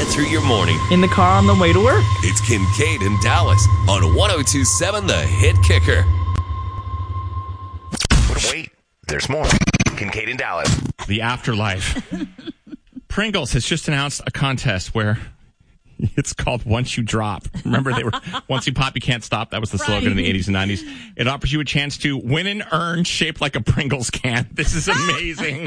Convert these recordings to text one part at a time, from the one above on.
through your morning. In the car on the way to work. It's Kincaid and Dallas on 102.7 The Hit Kicker. But wait, there's more. Kincaid and Dallas. The afterlife. Pringles has just announced a contest where it's called Once You Drop. Remember, they were Once You Pop, You Can't Stop. That was the slogan in the 80s and 90s. It offers you a chance to win an urn shaped like a Pringles can. This is amazing.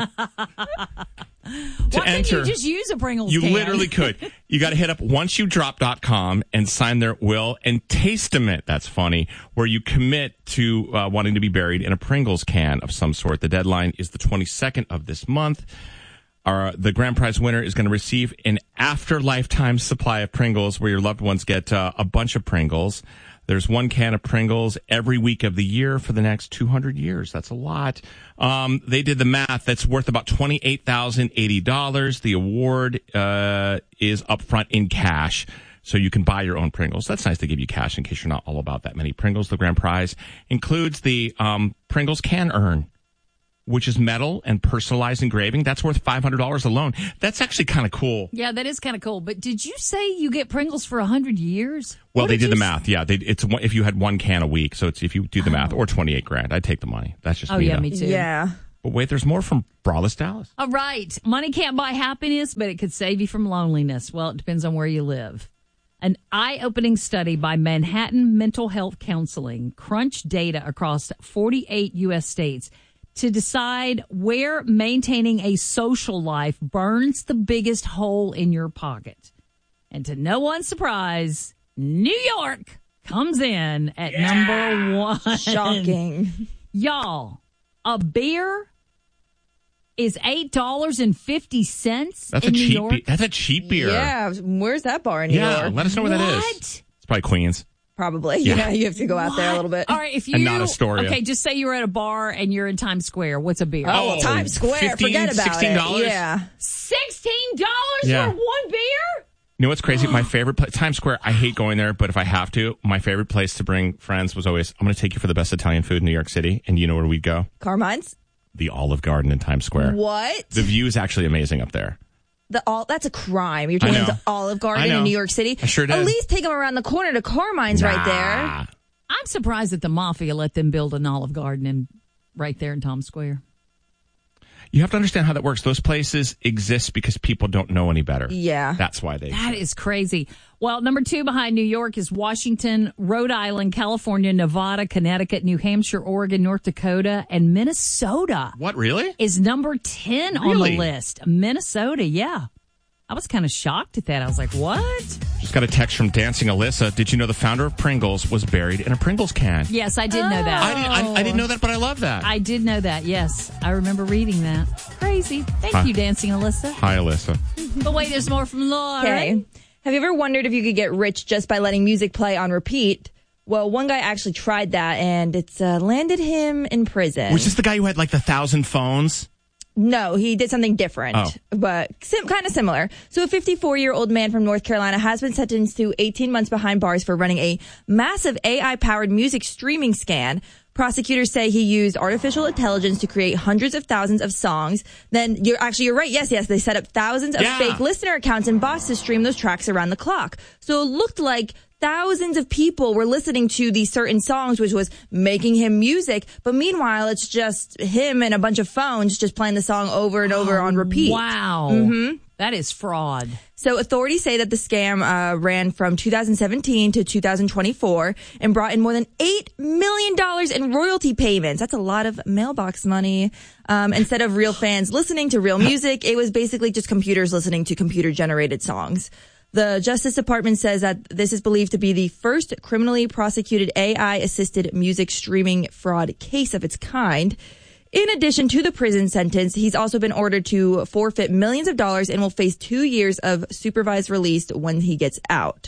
Why can't you just use a Pringles can? You literally could. You got to hit up onceyouDrop.com and sign their will and testament. That's funny. Where you commit to wanting to be buried in a Pringles can of some sort. The deadline is the 22nd of this month. The grand prize winner is going to receive an after-lifetime supply of Pringles where your loved ones get a bunch of Pringles. There's one can of Pringles every week of the year for the next 200 years. That's a lot. They did the math. That's worth about $28,080. The award is upfront in cash, so you can buy your own Pringles. That's nice to give you cash in case you're not all about that many Pringles. The grand prize includes the Pringles can urn, which is metal and personalized engraving. That's worth $500 alone. That's actually kind of cool. Yeah, that is kind of cool. But did you say you get Pringles for 100 years? Well, they did the math. Yeah, it's if you had one can a week. So it's if you do the math, or $28,000. I'd take the money. That's just me. Yeah, though. me too. Yeah. But wait, there's more from Braless Dallas. All right. Money can't buy happiness, but it could save you from loneliness. Well, it depends on where you live. An eye-opening study by Manhattan Mental Health Counseling crunched data across 48 U.S. states to decide where maintaining a social life burns the biggest hole in your pocket. And to no one's surprise, New York comes in at number one. Shocking. Y'all, a beer is $8.50 That's in a New cheap York. That's a cheap beer. Yeah. Where's that bar in New York? Let us know where that is. It's probably Queens. Probably. Yeah. You have to go out there a little bit. All right, if you And not Astoria. Okay, just say you're at a bar and you're in Times Square. What's a beer? Oh, well, Times Square. 15, Forget about $16? it. Yeah. $16 Yeah. for one beer? You know what's crazy? My favorite place, Times Square, I hate going there, but if I have to, my favorite place to bring friends was always, I'm going to take you for the best Italian food in New York City. And you know where we'd go? Carmine's? The Olive Garden in Times Square. What? The view is actually amazing up there. That's a crime. You're taking them to Olive Garden in New York City. I sure did. At least take them around the corner to Carmine's right there. I'm surprised that the Mafia let them build an Olive Garden right there in Times Square. You have to understand how that works. Those places exist because people don't know any better. Yeah. That's why they That is crazy. Well, number 2 behind New York is Washington, Rhode Island, California, Nevada, Connecticut, New Hampshire, Oregon, North Dakota, and Minnesota. What, really? Is number 10 on the list. Minnesota, yeah. I was kind of shocked at that. I was like, what? Just got a text from Dancing Alyssa. Did you know the founder of Pringles was buried in a Pringles can? Yes, I did know that. I didn't know that, but I love that. I did know that, yes. I remember reading that. Crazy. Thank you, Dancing Alyssa. Hi, Alyssa. But wait, there's more from Laura. Okay. Have you ever wondered if you could get rich just by letting music play on repeat? Well, one guy actually tried that, and it's landed him in prison. Was this the guy who had like the 1,000 phones? No, he did something different, but kind of similar. So a 54-year-old man from North Carolina has been sentenced to 18 months behind bars for running a massive AI-powered music streaming scan. Prosecutors say he used artificial intelligence to create hundreds of thousands of songs. Then you're right. Yes. They set up thousands of fake listener accounts and bots to stream those tracks around the clock. So it looked like thousands of people were listening to these certain songs, which was making him music. But meanwhile, it's just him and a bunch of phones just playing the song over and over on repeat. Wow. Mm-hmm. That is fraud. So authorities say that the scam ran from 2017 to 2024 and brought in more than $8 million in royalty payments. That's a lot of mailbox money. Instead of real fans listening to real music, it was basically just computers listening to computer-generated songs. The Justice Department says that this is believed to be the first criminally prosecuted AI-assisted music streaming fraud case of its kind. In addition to the prison sentence, he's also been ordered to forfeit millions of dollars and will face 2 years of supervised release when he gets out.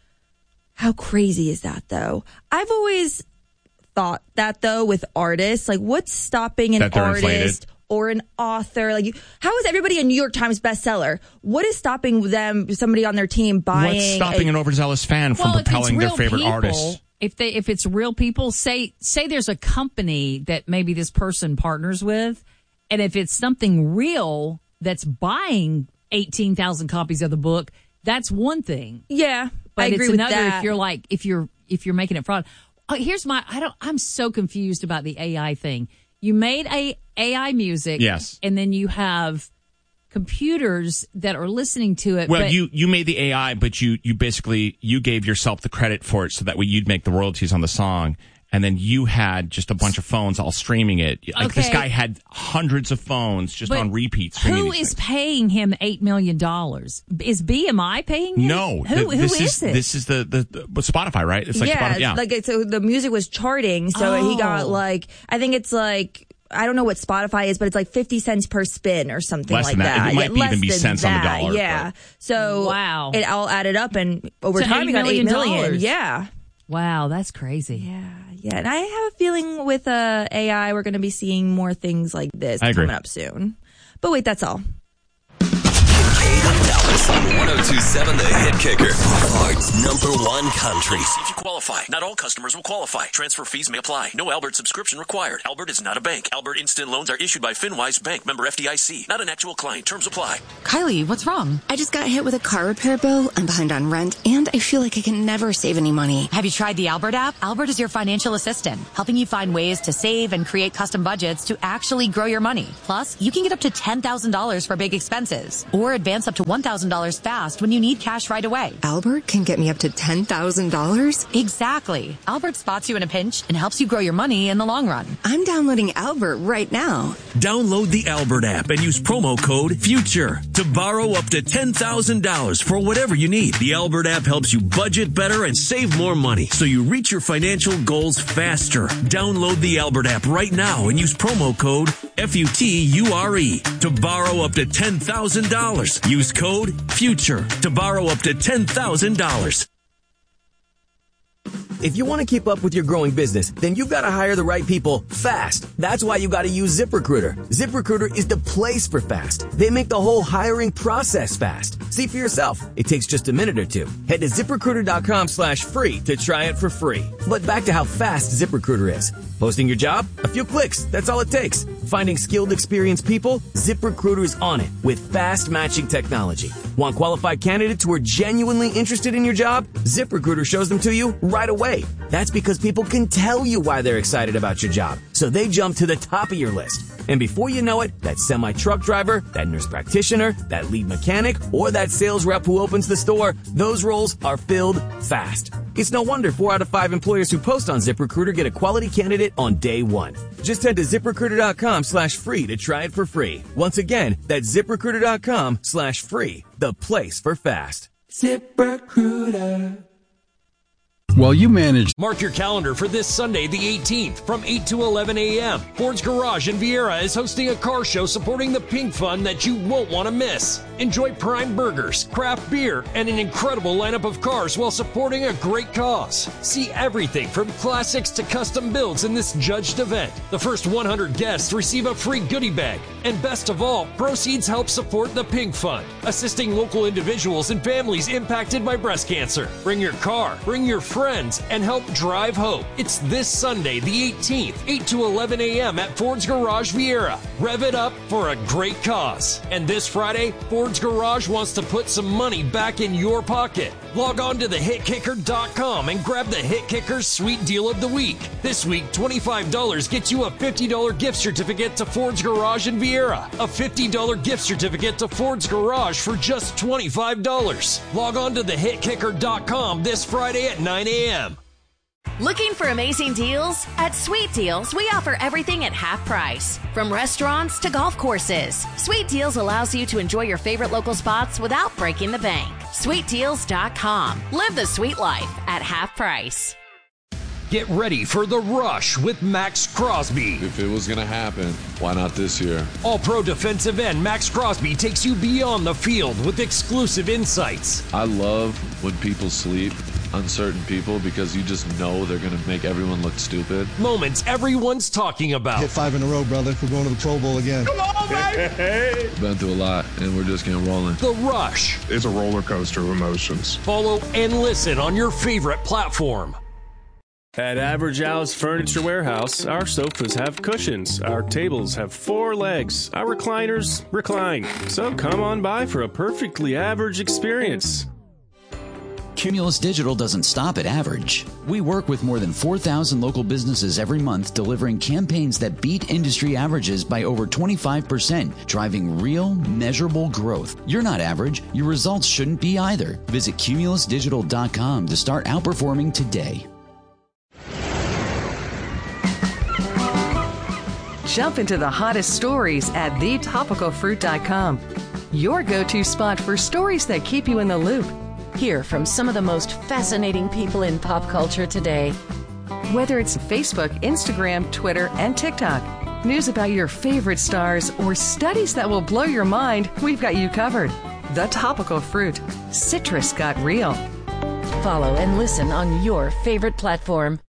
How crazy is that, though? I've always thought that, though, with artists. Like, what's stopping an artist inflated or an author? Like, how is everybody a New York Times bestseller? What is stopping them, somebody on their team, buying? What's stopping an overzealous fan from propelling their favorite artist? If it's real people, say there's a company that maybe this person partners with, and if it's something real that's buying 18,000 copies of the book, That's one thing. Yeah, But I agree it's with another that. if you're making it fraud. Oh, I'm so confused about the AI thing. You made AI music. Yes. And then you have computers that are listening to it. Well, but you made the AI, but you basically you gave yourself the credit for it so that way you'd make the royalties on the song. And then you had just a bunch of phones all streaming it. Like this guy had hundreds of phones just on repeat streaming. Who is paying him $8 million? Is BMI paying him? No. Who is it? This is the Spotify, right? It's like Spotify, yeah. like so the music was charting, so he got I think it's I don't know what Spotify is, but it's like 50 cents per spin or something Less like than that. It might less even be than cents on the that. dollar. Yeah. So wow. It all added up, and over To time we got $8 million. Yeah. Wow, that's crazy. Yeah. And I have a feeling with AI, we're going to be seeing more things like this coming up soon. But wait, that's all. Kincaid and Dallas on 102.7 The Hit Kicker. Florida's #1 country. See if you qualify. Not all customers will qualify. Transfer fees may apply. No Albert subscription required. Albert is not a bank. Albert Instant Loans are issued by FinWise Bank, member FDIC. Not an actual client. Terms apply. Kylie, what's wrong? I just got hit with a car repair bill. I'm behind on rent, and I feel like I can never save any money. Have you tried the Albert app? Albert is your financial assistant, helping you find ways to save and create custom budgets to actually grow your money. Plus, you can get up to $10,000 for big expenses, or advance up to $1,000 fast when you need cash right away. Albert can get me up to $10,000? Exactly. Albert spots you in a pinch and helps you grow your money in the long run. I'm downloading Albert right now. Download the Albert app and use promo code FUTURE to borrow up to $10,000 for whatever you need. The Albert app helps you budget better and save more money so you reach your financial goals faster. Download the Albert app right now and use promo code FUTURE to borrow up to $10,000. Use code FUTURE to borrow up to $10,000. If you want to keep up with your growing business, then you've got to hire the right people fast. That's why you got to use ZipRecruiter. ZipRecruiter is the place for fast. They make the whole hiring process fast. See for yourself. It takes just a minute or two. Head to ZipRecruiter.com/free to try it for free. But back to how fast ZipRecruiter is. Posting your job? A few clicks. That's all it takes. Finding skilled, experienced people? ZipRecruiter is on it with fast matching technology. Want qualified candidates who are genuinely interested in your job? ZipRecruiter shows them to you right away. That's because people can tell you why they're excited about your job. So they jump to the top of your list. And before you know it, that semi-truck driver, that nurse practitioner, that lead mechanic, or that sales rep who opens the store, those roles are filled fast. It's no wonder 4 out of 5 employers who post on ZipRecruiter get a quality candidate on day one. Just head to ZipRecruiter.com/free to try it for free. Once again, that's ZipRecruiter.com/free, the place for fast. ZipRecruiter. While you manage... Mark your calendar for this Sunday, the 18th, from 8 to 11 a.m. Ford's Garage in Vieira is hosting a car show supporting the Pink Fund that you won't want to miss. Enjoy prime burgers, craft beer, and an incredible lineup of cars while supporting a great cause. See everything from classics to custom builds in this judged event. The first 100 guests receive a free goodie bag. And best of all, proceeds help support the Pink Fund, assisting local individuals and families impacted by breast cancer. Bring your car, bring your friends, and help drive hope. It's this Sunday, the 18th, 8 to 11 a.m. at Ford's Garage Vieira. Rev it up for a great cause. And this Friday, Ford's Garage wants to put some money back in your pocket. Log on to thehitkicker.com and grab the Hit Kicker's Sweet Deal of the Week. This week, $25 gets you a $50 gift certificate to Ford's Garage in Vieira. A $50 gift certificate to Ford's Garage for just $25. Log on to thehitkicker.com this Friday at 9 a.m. Looking for amazing deals? At Sweet Deals, we offer everything at half price. From restaurants to golf courses, Sweet Deals allows you to enjoy your favorite local spots without breaking the bank. SweetDeals.com. Live the sweet life at half price. Get ready for the rush with Max Crosby. If it was going to happen, why not this year? All-pro defensive end Max Crosby takes you beyond the field with exclusive insights. I love when people sleep on certain people because you just know they're going to make everyone look stupid. Moments everyone's talking about. Hit 5 in a row, brother. We're going to the Pro Bowl again. Come on, baby! Been through a lot, and we're just getting rolling. The Rush. It's a roller coaster of emotions. Follow and listen on your favorite platform. At Average Al's Furniture Warehouse, our sofas have cushions, our tables have 4 legs, our recliners recline. So come on by for a perfectly average experience. Cumulus Digital doesn't stop at average. We work with more than 4,000 local businesses every month, delivering campaigns that beat industry averages by over 25%, driving real, measurable growth. You're not average. Your results shouldn't be either. Visit cumulusdigital.com to start outperforming today. Jump into the hottest stories at thetopicalfruit.com. Your go-to spot for stories that keep you in the loop. Hear from some of the most fascinating people in pop culture today. Whether it's Facebook, Instagram, Twitter, and TikTok, news about your favorite stars, or studies that will blow your mind, we've got you covered. The Topical Fruit. Citrus got real. Follow and listen on your favorite platform.